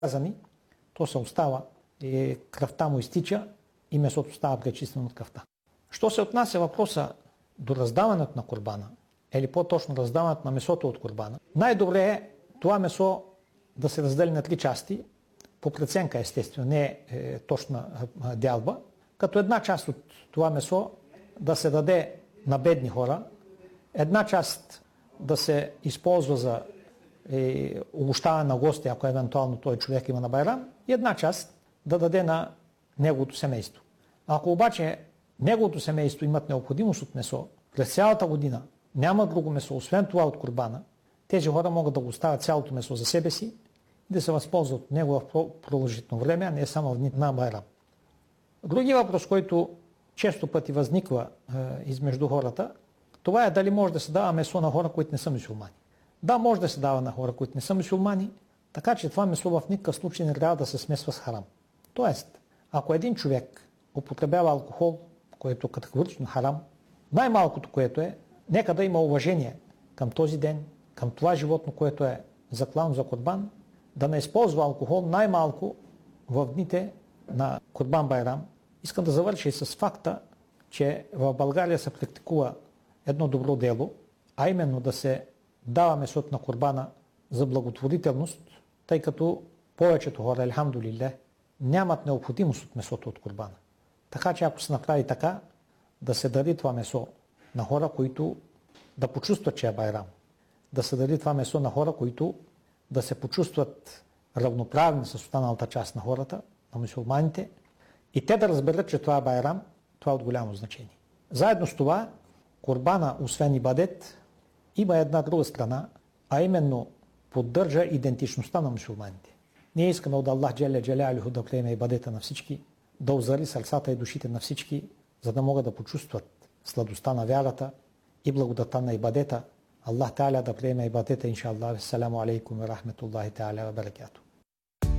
казани, то се остава и кръвта му изтича и месото става пречистено от кръвта. Що се отнася въпроса до раздаването на курбана, или по-точно раздаването на месото от курбана, най-добре е това месо да се раздели на 3 части, по преценка естествено, не е точна дялба, като една част от това месо да се даде на бедни хора, една част да се използва за угощаване на гости, ако евентуално той човек има на байрам, и една част да даде на неговото семейство. Ако обаче неговото семейство имат необходимост от месо, през цялата година няма друго месо, освен това от курбана, тези хора могат да го оставят цялото месо за себе си и да се възползват от него в продължително време, а не само в дни на байрам. Други въпрос, който често пъти възниква измежду хората, това е дали може да се дава месо на хора, които не са мюсюлмани. Да, може да се дава на хора, които не са мюсюлмани, така че това месо в никакъв случай не трябва да се смесва с харам. Тоест, ако един човек употребява алкохол, което е категорично харам, най-малкото, което е, нека да има уважение към този ден, към това животно, което е заклано за курбан, да не използва алкохол най-малко в дните на Курбан Байрам. Искам да завърша и с факта, че в България се практикува едно добро дело, а именно да се дава месото на курбана за благотворителност, тъй като повечето хора, елхамдулилlah, нямат необходимост от месото от курбана. Така че ако се направи така, да се даде това месо на хора, които да почувстват, че е байрам. Да се даде това месо на хора, които да се почувстват равноправни с останалата част на хората, на мюсюлманите, и те да разберат, че това е байрам, това е от голямо значение. Заедно с това, курбана, освен ибадет, има една друга страна, а именно поддържа идентичността на мюсюлманите. Ние искаме от Аллах Джеле Джелялюху да приеме ибадета на всички, да озари сърцата и душите на всички, за да могат да почувстват сладостта на вярата и благодата на ибадета. Аллах Та'аля да приеме ибадета, иншааллах. Ассаламу алейкум ва рахметуллахи та'аля ва баракатух.